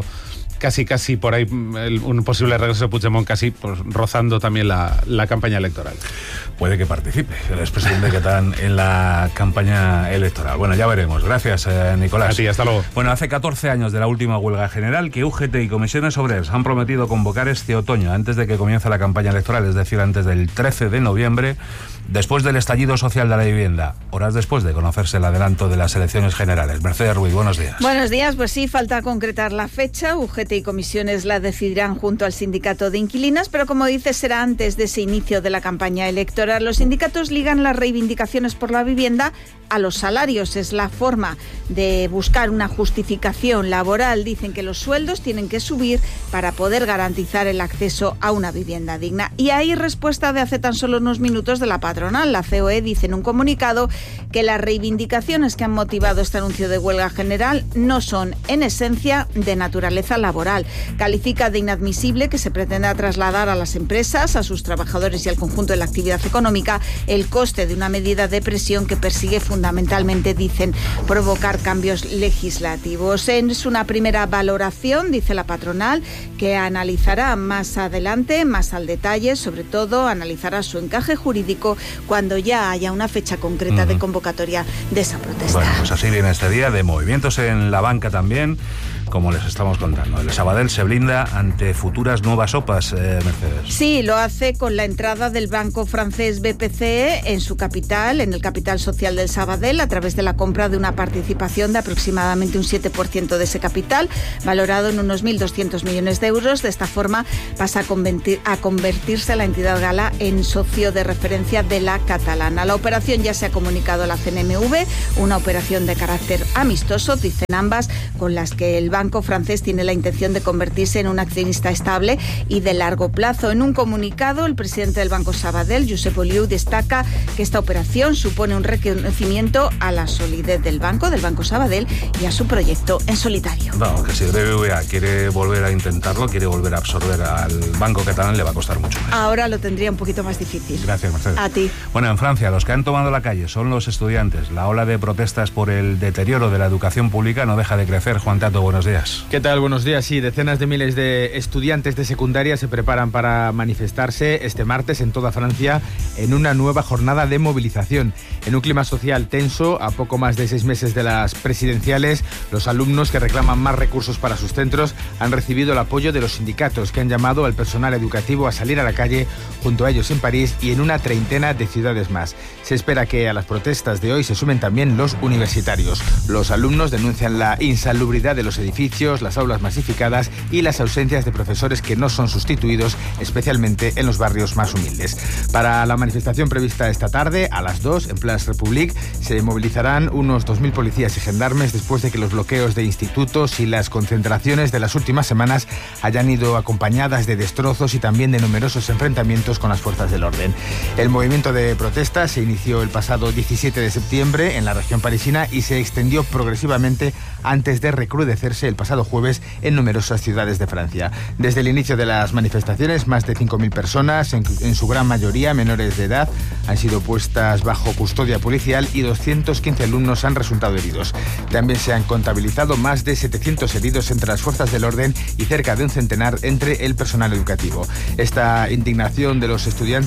casi por ahí un posible regreso de Puigdemont, casi pues, rozando también la campaña electoral. Puede que participe el expresidente Catán en la campaña electoral. Bueno, ya veremos. Gracias, Nicolás. A ti, hasta luego. Bueno, hace 14 años de la última huelga general que UGT y comisiones obreras han prometido convocar este otoño, antes de que comience la campaña electoral, es decir, antes del 13 de noviembre, después del estallido social de la vivienda, horas después de conocerse el adelanto de las elecciones generales. Mercedes Ruiz, buenos días. Buenos días, pues sí, falta concretar la fecha. UGT y comisiones la decidirán junto al sindicato de inquilinas, pero como dices, será antes de ese inicio de la campaña electoral. Los sindicatos ligan las reivindicaciones por la vivienda a los salarios. Es la forma de buscar una justificación laboral. Dicen que los sueldos tienen que subir para poder garantizar el acceso a una vivienda digna. Y hay respuesta de hace tan solo unos minutos de la patronal. La COE dice en un comunicado que las reivindicaciones que han motivado este anuncio de huelga general no son, en esencia, de naturaleza laboral. Califica de inadmisible que se pretenda trasladar a las empresas, a sus trabajadores y al conjunto de la actividad económica el coste de una medida de presión que persigue fundamentalmente, dicen, provocar cambios legislativos. Es una primera valoración, dice la patronal, que analizará más adelante, más al detalle, sobre todo analizará su encaje jurídico cuando ya haya una fecha concreta de convocatoria de esa protesta. Bueno, pues así viene este día de movimientos en la banca también, como les estamos contando. El Sabadell se blinda ante futuras nuevas OPAs, Mercedes. Sí, lo hace con la entrada del banco francés BPCE en su capital, en el capital social del Sabadell, a través de la compra de una participación de aproximadamente un 7% de ese capital, valorado en unos 1.200 millones de euros. De esta forma pasa a convertirse la entidad gala en socio de referencia de la catalana. La operación ya se ha comunicado a la CNMV, una operación de carácter amistoso, dicen ambas, con las que el banco francés tiene la intención de convertirse en un accionista estable y de largo plazo. En un comunicado, el presidente del Banco Sabadell, Josep Oliu, destaca que esta operación supone un reconocimiento a la solidez del Banco Sabadell y a su proyecto en solitario. No, que si el BBVA quiere volver a intentarlo, quiere volver a absorber al Banco Catalán, le va a costar mucho más. Ahora lo tendría un poquito más difícil. Gracias, Mercedes. A ti. Bueno, en Francia, los que han tomado la calle son los estudiantes. La ola de protestas por el deterioro de la educación pública no deja de crecer. Juan Tato, buenos días. ¿Qué tal? Buenos días. Sí, decenas de miles de estudiantes de secundaria se preparan para manifestarse este martes en toda Francia en una nueva jornada de movilización. En un clima social tenso, a poco más de 6 meses de las presidenciales, los alumnos que reclaman más recursos para sus centros han recibido el apoyo de los sindicatos, que han llamado al personal educativo a salir a la calle junto a ellos en París y en una treintena de ciudades más. Se espera que a las protestas de hoy se sumen también los universitarios. Los alumnos denuncian la insalubridad de los edificios, las aulas masificadas y las ausencias de profesores que no son sustituidos, especialmente en los barrios más humildes. Para la manifestación prevista esta tarde, a las 2, en Place République, se movilizarán unos 2.000 policías y gendarmes después de que los bloqueos de institutos y las concentraciones de las últimas semanas hayan ido acompañadas de destrozos y también de numerosos enfrentamientos con las fuerzas del orden. El movimiento de protesta se inició el pasado 17 de septiembre en la región parisina y se extendió progresivamente antes de recrudecerse el pasado jueves en numerosas ciudades de Francia. Desde el inicio de las manifestaciones, más de 5.000 personas, en su gran mayoría menores de edad, han sido puestas bajo custodia policial y 215 alumnos han resultado heridos. También se han contabilizado más de 700 heridos entre las fuerzas del orden y cerca de un centenar entre el personal educativo. Esta indignación de los estudiantes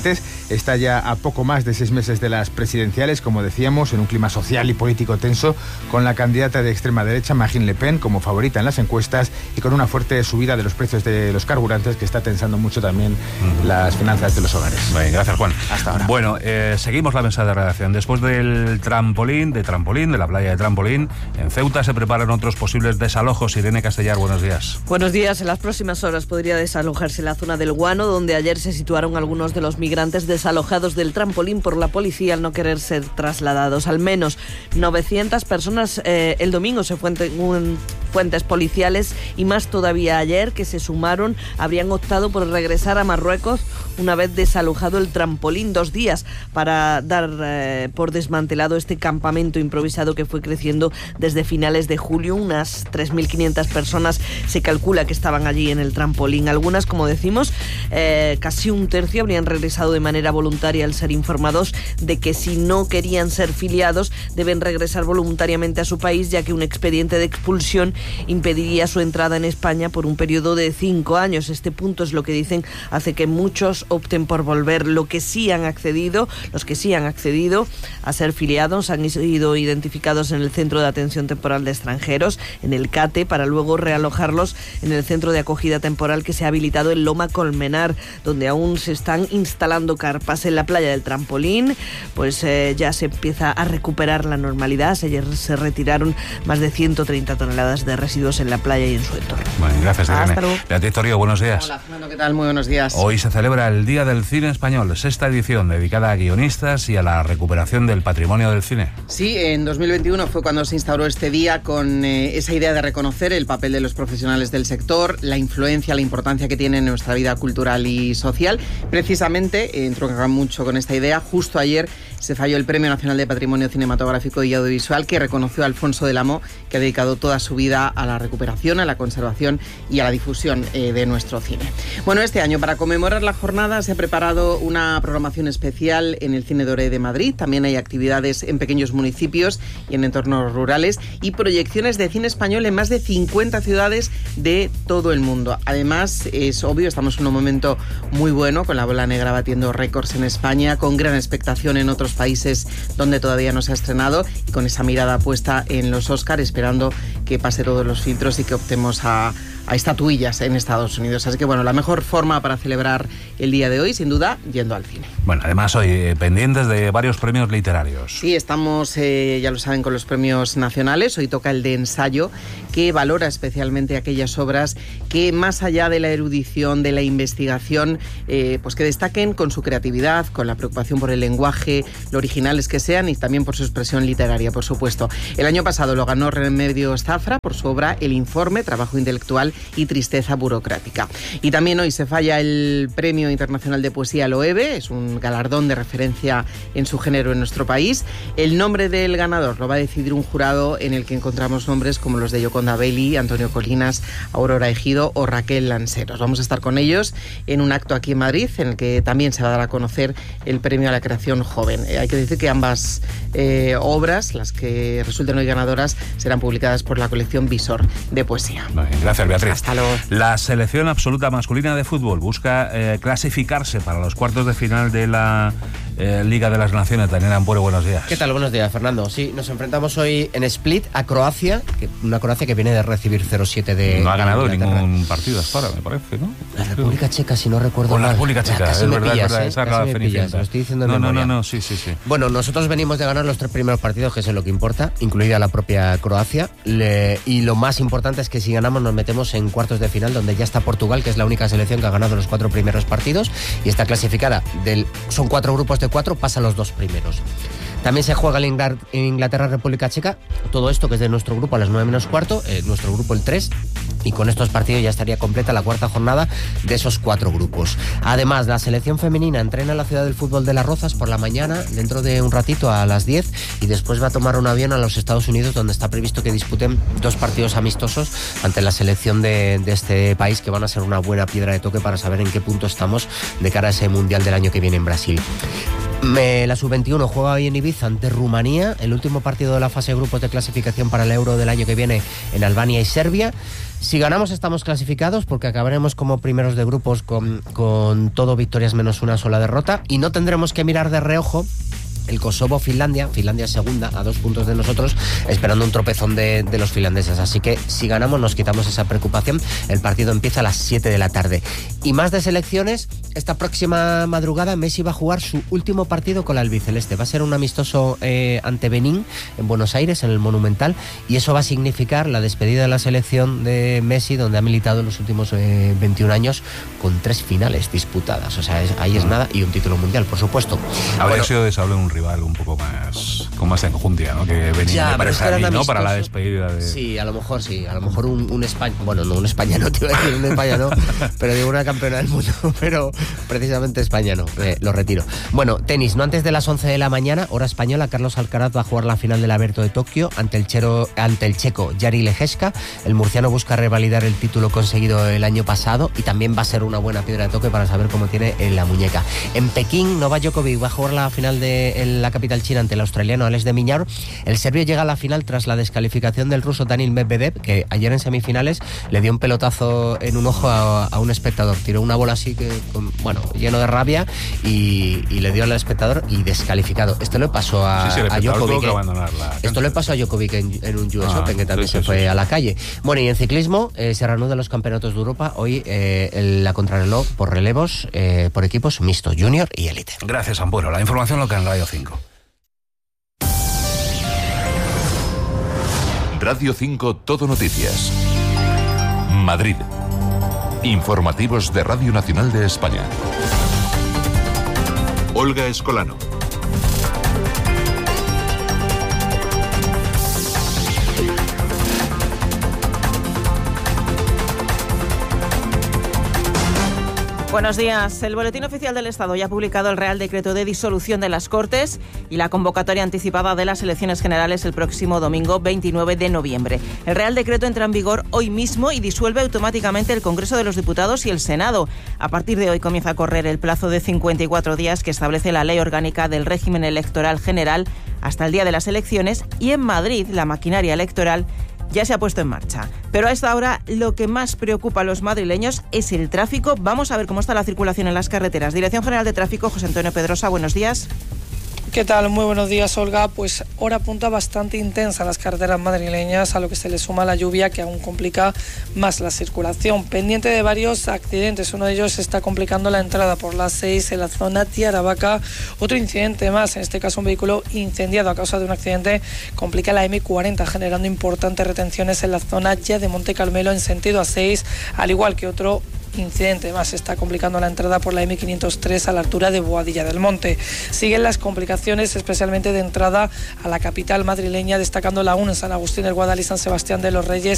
está ya a poco más de 6 meses de las presidenciales, como decíamos, en un clima social y político tenso, con la candidata de extrema derecha, Marine Le Pen, como favorita en las encuestas y con una fuerte subida de los precios de los carburantes que está tensando mucho también las finanzas de los hogares. Bien, gracias, Juan. Hasta ahora. Bueno, seguimos la mesa de redacción. Después del trampolín, de la playa de Trampolín, en Ceuta se preparan otros posibles desalojos. Irene Castellar, buenos días. Buenos días. En las próximas horas podría desalojarse la zona del Guano, donde ayer se situaron algunos de los migrantes desalojados del Trampolín por la policía al no querer ser trasladados. Al menos 900 personas el domingo, según fuentes policiales, y más todavía ayer, que se sumaron, habrían optado por regresar a Marruecos una vez desalojado el Trampolín. 2 días para dar por desmantelado este campamento improvisado que fue creciendo desde finales de julio. Unas 3.500 personas se calcula que estaban allí en el Trampolín. Algunas, como decimos, casi un tercio habrían regresado de manera voluntaria al ser informados de que si no querían ser filiados deben regresar voluntariamente a su país, ya que un expediente de expulsión impediría su entrada en España por un periodo de 5 años. Este punto es lo que dicen hace que muchos opten por volver. Los que sí han accedido a ser filiados han sido identificados en el Centro de Atención Temporal de Extranjeros, en el CATE, para luego realojarlos en el Centro de Acogida Temporal que se ha habilitado en Loma Colmenar, donde aún se están instalando carpas. En la playa del Trampolín, pues ya se empieza a recuperar la normalidad. Ayer se retiraron más de 130 toneladas de residuos en la playa y en su entorno. Bueno, gracias, Irene. Beatriz Torío, buenos días. Hola, Fernando, ¿qué tal? Muy buenos días. Hoy se celebra el Día del Cine Español, 6ª edición dedicada a guionistas y a la recuperación del patrimonio del cine. Sí, en 2021 fue cuando se instauró este día con esa idea de reconocer el papel de los profesionales del sector, la influencia, la importancia que tiene en nuestra vida cultural y social. Precisamente, entronca mucho con esta idea, justo ayer se falló el Premio Nacional de Patrimonio Cinematográfico y Audiovisual, que reconoció a Alfonso del Amo, que ha dedicado toda su vida a la recuperación, a la conservación y a la difusión de nuestro cine. Bueno, este año, para conmemorar la jornada, se ha preparado una programación especial en el Cine Doré de Madrid. También hay actividades en pequeños municipios y en entornos rurales y proyecciones de cine español en más de 50 ciudades de todo el mundo. Además, es obvio, estamos en un momento muy bueno, con La Bola Negra batiendo récords en España, con gran expectación en otros países donde todavía no se ha estrenado y con esa mirada puesta en los Oscar, esperando que pase todos los filtros y que optemos a estatuillas en Estados Unidos. Así que bueno, la mejor forma para celebrar el día de hoy, sin duda, yendo al cine. Bueno, además hoy pendientes de varios premios literarios. Sí, estamos, ya lo saben, con los premios nacionales. Hoy toca el de ensayo, que valora especialmente aquellas obras que, más allá de la erudición, de la investigación, pues que destaquen con su creatividad, con la preocupación por el lenguaje, lo originales que sean y también por su expresión literaria, por supuesto. El año pasado lo ganó Remedios Zafra por su obra El Informe, trabajo intelectual y tristeza burocrática. Y también hoy se falla el Premio Internacional de Poesía Loewe, es un galardón de referencia en su género en nuestro país. El nombre del ganador lo va a decidir un jurado en el que encontramos nombres como los de Yoconda Belli, Antonio Colinas, Aurora Ejido o Raquel Lanceros. Vamos a estar con ellos en un acto aquí en Madrid, en el que también se va a dar a conocer el Premio a la Creación Joven. Hay que decir que ambas obras, las que resulten hoy ganadoras, serán publicadas por la colección Visor de Poesía. Gracias, Beatriz. Hasta luego. La selección absoluta masculina de fútbol busca clasificarse para los cuartos de final de la Liga de las Naciones. Daniel Ampuero, buenos días. ¿Qué tal? Buenos días, Fernando. Sí, nos enfrentamos hoy en Split a Croacia, una Croacia que viene de recibir 0-7 de... No ha ganado ningún partido hasta ahora, me parece, ¿no? La República Checa, si no recuerdo mal. La República Checa, es verdad, esa es la Cenicienta. Lo estoy diciendo en memoria. No, sí. Bueno, nosotros venimos de ganar los 3 primeros partidos, que es lo que importa, incluida la propia Croacia, y lo más importante es que si ganamos nos metemos en cuartos de final, donde ya está Portugal, que es la única selección que ha ganado los 4 primeros partidos y está clasificada. Son 4 grupos de 4, pasan los 2 primeros. También se juega en Inglaterra-República Checa, todo esto que es de nuestro grupo a las 9 menos cuarto, nuestro grupo el 3, y con estos partidos ya estaría completa la 4ª jornada de esos 4 grupos. Además, la selección femenina entrena en la ciudad del fútbol de Las Rozas por la mañana, dentro de un ratito a las 10, y después va a tomar un avión a los Estados Unidos, donde está previsto que disputen 2 partidos amistosos ante la selección de este país, que van a ser una buena piedra de toque para saber en qué punto estamos de cara a ese Mundial del año que viene en Brasil. La sub-21 juega hoy en Ibiza ante Rumanía, el último partido de la fase de grupos de clasificación para el Euro del año que viene en Albania y Serbia. Si ganamos estamos clasificados porque acabaremos como primeros de grupos con todo victorias menos una sola derrota, y no tendremos que mirar de reojo el Kosovo-Finlandia. Finlandia es segunda, a 2 puntos de nosotros, esperando un tropezón de los finlandeses. Así que si ganamos nos quitamos esa preocupación. El partido empieza a las 7 de la tarde. Y más de selecciones, esta próxima madrugada Messi va a jugar su último partido con la albiceleste. Va a ser un amistoso ante Benín, en Buenos Aires, en el Monumental, y eso va a significar la despedida de la selección de Messi, donde ha militado en los últimos 21 años con 3 finales disputadas. O sea, ahí es nada, y un título mundial, por supuesto. Habría sido deseable un rival un poco más con más enjundia, ¿no? Que Benín, me parece a mí, ¿no? Para la despedida de... Sí, a lo mejor sí, a lo mejor un español, bueno, no un español, te iba a decir un español, pero digo una campeona del mundo, pero precisamente España no, lo retiro. Bueno, tenis, no antes de las 11 de la mañana, hora española, Carlos Alcaraz va a jugar la final del Abierto de Tokio ante el checo Jari Lehecka. El murciano busca revalidar el título conseguido el año pasado, y también va a ser una buena piedra de toque para saber cómo tiene en la muñeca. En Pekín, Novak Djokovic va a jugar la final en la capital china ante el australiano Alex de Minaur. El serbio llega a la final tras la descalificación del ruso Daniil Medvedev, que ayer en semifinales le dio un pelotazo en un ojo a un espectador. Tiró una bola así que, bueno, lleno de rabia, y le dio al espectador y descalificado. Esto le pasó a Djokovic. Esto le pasó a Djokovic en un US Open, que también se fue a la calle. Bueno, y en ciclismo se reanudan los campeonatos de Europa. Hoy la contrarreloj por relevos, por equipos mixto, junior y élite. Gracias, Ampuero. La información local en Radio 5. Radio 5 Todo Noticias. Madrid. Informativos de Radio Nacional de España. Olga Escolano. Buenos días. El Boletín Oficial del Estado ya ha publicado el Real Decreto de disolución de las Cortes y la convocatoria anticipada de las elecciones generales el próximo domingo 29 de noviembre. El Real Decreto entra en vigor hoy mismo y disuelve automáticamente el Congreso de los Diputados y el Senado. A partir de hoy comienza a correr el plazo de 54 días que establece la Ley Orgánica del Régimen Electoral General hasta el día de las elecciones, y en Madrid la maquinaria electoral ya se ha puesto en marcha. Pero a esta hora lo que más preocupa a los madrileños es el tráfico. Vamos a ver cómo está la circulación en las carreteras. Dirección General de Tráfico, José Antonio Pedrosa, buenos días. ¿Qué tal? Muy buenos días, Olga. Pues hora punta bastante intensa en las carreteras madrileñas, a lo que se le suma la lluvia, que aún complica más la circulación. Pendiente de varios accidentes, uno de ellos está complicando la entrada por la 6 en la zona de Aravaca. Otro incidente más, en este caso un vehículo incendiado a causa de un accidente, complica la M40, generando importantes retenciones en la zona ya de Monte Carmelo en sentido A6, al igual que otro incidente más está complicando la entrada por la M503 a la altura de Boadilla del Monte. Siguen las complicaciones, especialmente de entrada a la capital madrileña, destacando la 1 en San Agustín del Guadalí, San Sebastián de los Reyes,